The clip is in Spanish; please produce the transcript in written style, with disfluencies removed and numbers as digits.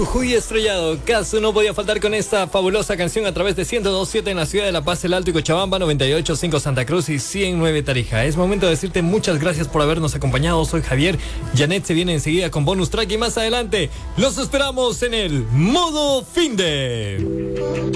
Jujuy estrellado, caso no podía faltar con esta fabulosa canción a través de 102.7 en la ciudad de La Paz, El Alto y Cochabamba, 98.5 Santa Cruz y 109 Tarija. Es momento de decirte muchas gracias por habernos acompañado. Soy Javier. Janet se viene enseguida con bonus track y más adelante los esperamos en el modo finde.